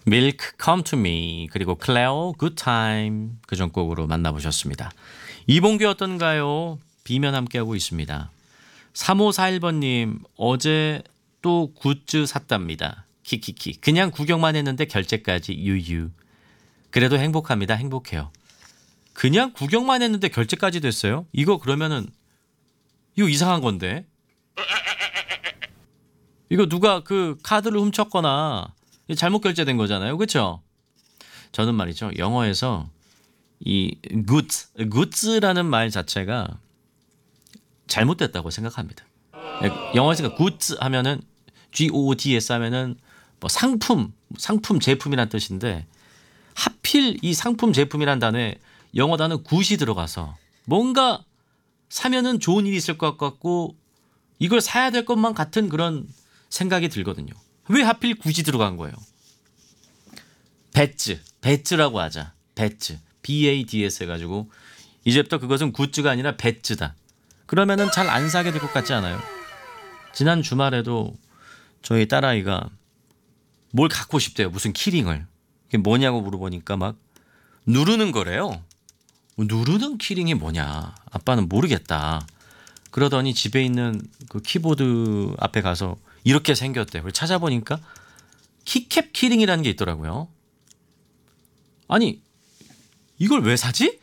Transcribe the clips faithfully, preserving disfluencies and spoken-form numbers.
Milk Come to Me 그리고 클레오 Good Time 그 전곡으로 만나보셨습니다. 이봉규 어떤가요? 비면 함께하고 있습니다. 삼오사일 번님 어제 또 굿즈 샀답니다. 키키키 그냥 구경만 했는데 결제까지 유유. 그래도 행복합니다. 행복해요. 그냥 구경만 했는데 결제까지 됐어요? 이거 그러면은 이거 이상한 건데 이거 누가 그 카드를 훔쳤거나 잘못 결제된 거잖아요. 그렇죠? 저는 말이죠. 영어에서 이 goods, goods라는 말 자체가 잘못됐다고 생각합니다. 영어에서 goods 하면은 G-O-O-D-S 하면은 뭐 상품, 상품 제품이란 뜻인데 하필 이 상품 제품이란 단어에 영어 단어 good이 들어가서 뭔가 사면은 좋은 일이 있을 것 같고 이걸 사야 될 것만 같은 그런 생각이 들거든요. 왜 하필 good이 들어간 거예요? 배즈, 배즈라고 하자. 배즈, B-A-D-S 해가지고 이제부터 그것은 굿즈가 아니라 배즈다. 그러면은 잘 안 사게 될 것 같지 않아요? 지난 주말에도 저희 딸아이가 뭘 갖고 싶대요. 무슨 키링을. 그게 뭐냐고 물어보니까 막 누르는 거래요. 누르는 키링이 뭐냐. 아빠는 모르겠다. 그러더니 집에 있는 그 키보드 앞에 가서 이렇게 생겼대요. 그래서 찾아보니까 키캡 키링이라는 게 있더라고요. 아니 이걸 왜 사지?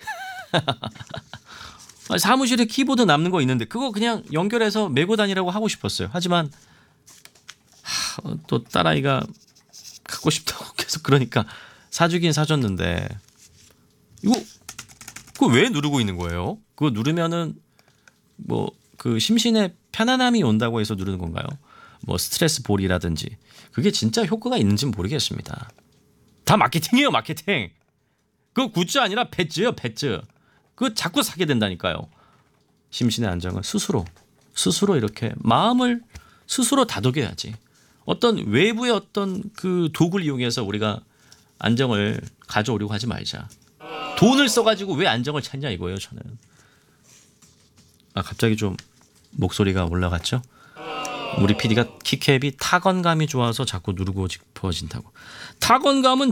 사무실에 키보드 남는 거 있는데 그거 그냥 연결해서 메고 다니라고 하고 싶었어요. 하지만 하, 또 딸아이가 갖고 싶다고 계속 그러니까 사주긴 사줬는데 이거 그거 왜 누르고 있는 거예요? 그거 누르면은 뭐 그 심신에 편안함이 온다고 해서 누르는 건가요? 뭐 스트레스 볼이라든지 그게 진짜 효과가 있는지는 모르겠습니다. 다 마케팅이에요, 마케팅. 그거 굿즈 아니라 배즈예요, 배즈. 그거 자꾸 사게 된다니까요. 심신의 안정은 스스로 스스로 이렇게 마음을 스스로 다독여야지. 어떤 외부의 어떤 그 도구를 이용해서 우리가 안정을 가져오려고 하지 말자. 돈을 써가지고 왜 안정을 찾냐 이거예요, 저는. 아 갑자기 좀 목소리가 올라갔죠? 우리 피디가 키캡이 타건감이 좋아서 자꾸 누르고 싶어진다고. 타건감은